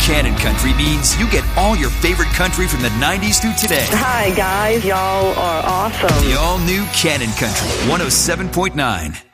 Canon Country means you get all your favorite country from the 90s through today. Hi, guys. Y'all are awesome. The all-new Canon Country 107.9.